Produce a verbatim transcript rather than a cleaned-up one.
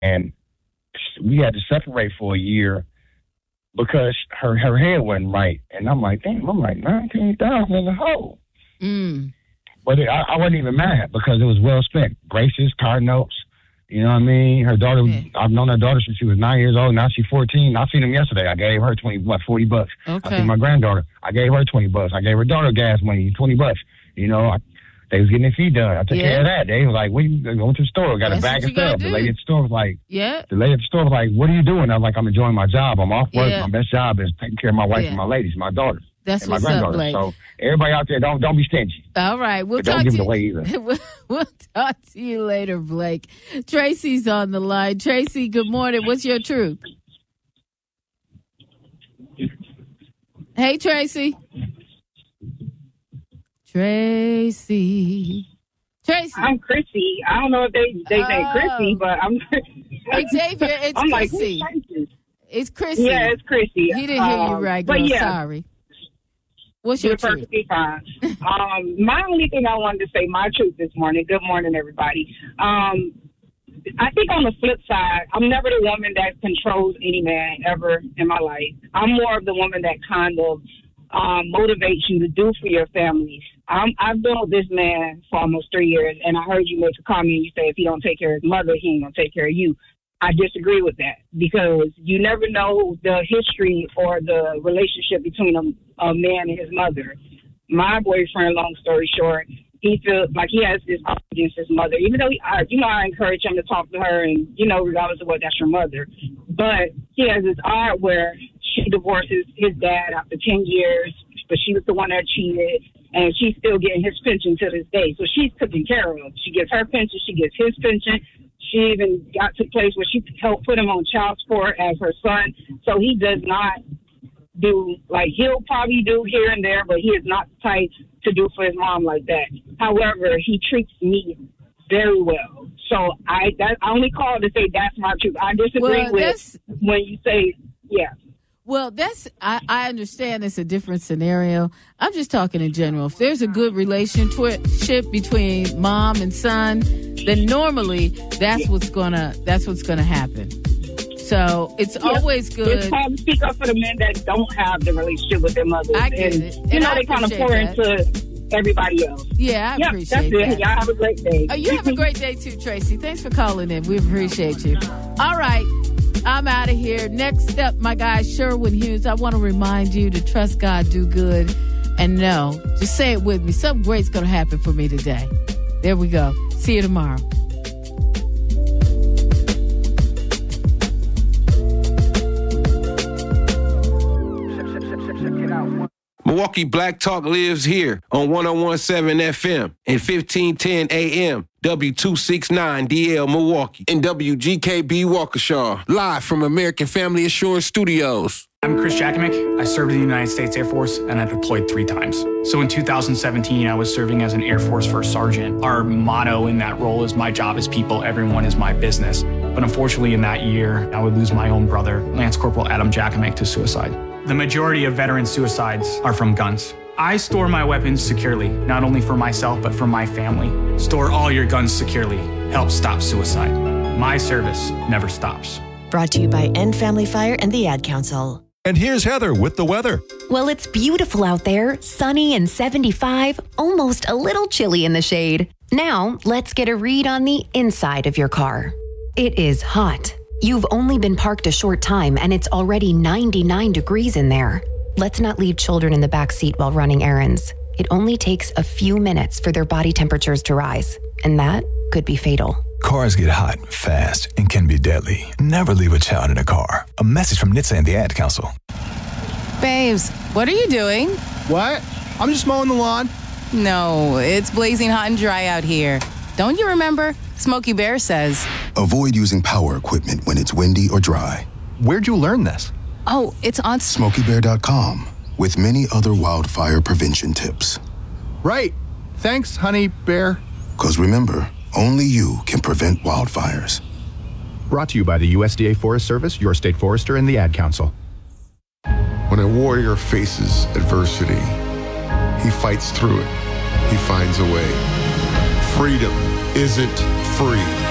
and we had to separate for a year because her her head wasn't right. And I'm like, damn, I'm like nineteen thousand in the hole. Mm. But it, I, I wasn't even mad because it was well spent. Braces, car notes. You know what I mean? Her daughter, Okay. I've known her daughter since she was nine years old. Now she's fourteen. I seen him yesterday. I gave her twenty, what, forty bucks. Okay. I seen my granddaughter. I gave her twenty bucks. I gave her daughter gas money, twenty bucks. You know, I, they was getting their feet done. I took Yeah. care of that. They was like, what you going to the store? Got That's a bag what of you gotta stuff. The do. lady at the store was like, Yeah. the lady at the store was like, what are you doing? I was like, I'm enjoying my job. I'm off work. Yeah. My best job is taking care of my wife Yeah. and my ladies, my daughters, That's and my what's up, granddaughter. Blake. So everybody out there, don't don't be stingy. All right. We'll But don't talk give to it you. away either. we'll, we'll talk to you later, Blake. Tracy's on the line. Tracy, good morning. What's your truth? Hey, Tracy. Tracy. Tracy. I'm Chrissy. I don't know if they they say Oh. Chrissy, but I'm. Xavier, it's I'm like, Chrissy. who's Tracy? It's Chrissy. Yeah, it's Chrissy. He didn't hear you Um, right, but girl. yeah, Sorry. What's your you're truth? perfectly fine. um, my only thing I wanted to say, my truth this morning. Good morning, everybody. Um, I think on the flip side, I'm never the woman that controls any man ever in my life. I'm more of the woman that kind of um, motivates you to do for your families. I'm, I've been with this man for almost three years, and I heard you make a comment. You say if he don't take care of his mother, he ain't gonna take care of you. I disagree with that because you never know the history or the relationship between a, a man and his mother. My boyfriend, long story short, he feels like he has this up against his mother, even though he, I, you know, I encourage him to talk to her, and you know, regardless of what, that's your mother. But he has this art where she divorces his dad after ten years, but she was the one that cheated, and she's still getting his pension to this day. So she's taken care of. She gets her pension, she gets his pension. She even got to a place where she helped put him on child support as her son. So he does not do, like, he'll probably do here and there, but he is not the type to do for his mom like that. However, he treats me very well. So I that I only called to say that's my truth. I disagree Well, with that's- when you say, yeah. Well, that's I, I understand it's a different scenario. I'm just talking in general. If there's a good relationship between mom and son, then normally that's what's gonna that's what's gonna happen. So it's Yeah. always It's good. hard to speak up for the men that don't have the relationship with their mothers. I get and, it. You And know, I they kind of appreciate pour that. into everybody else. Yeah, I Yeah, appreciate that's it. that. Y'all have a great day. Oh, you have a great day too, Tracy. Thanks for calling in. We appreciate you. All right. I'm out of here. Next up, my guy, Sherwin Hughes. I want to remind you to trust God, do good, and know. Just say it with me. Something great's going to happen for me today. There we go. See you tomorrow. Milwaukee Black Talk lives here on one oh one point seven F M and fifteen ten A M. W two sixty-nine D L Milwaukee and W G K B Waukesha, live from American Family Assurance Studios. I'm Chris Jakovic. I served in the United States Air Force and I deployed three times. So in two thousand seventeen, I was serving as an Air Force First Sergeant. Our motto in that role is my job is people, everyone is my business. But unfortunately in that year, I would lose my own brother, Lance Corporal Adam Jakovic, to suicide. The majority of veteran suicides are from guns. I store my weapons securely, not only for myself, but for my family. Store all your guns securely. Help stop suicide. My service never stops. Brought to you by End Family Fire and the Ad Council. And here's Heather with the weather. Well, it's beautiful out there, sunny and seventy-five, almost a little chilly in the shade. Now, let's get a read on the inside of your car. It is hot. You've only been parked a short time and it's already ninety-nine degrees in there. Let's not leave children in the back seat while running errands. It only takes a few minutes for their body temperatures to rise, and that could be fatal. Cars get hot, fast, and can be deadly. Never leave a child in a car. A message from N H T S A and the Ad Council. Babes, what are you doing? What? I'm just mowing the lawn. No, it's blazing hot and dry out here. Don't you remember? Smokey Bear says. Avoid using power equipment when it's windy or dry. Where'd you learn this? Oh, it's on Smokey Bear dot com with many other wildfire prevention tips. Right. Thanks, honey bear. Because remember, only you can prevent wildfires. Brought to you by the U S D A Forest Service, your state forester, and the Ad Council. When a warrior faces adversity, he fights through it. He finds a way. Freedom isn't free.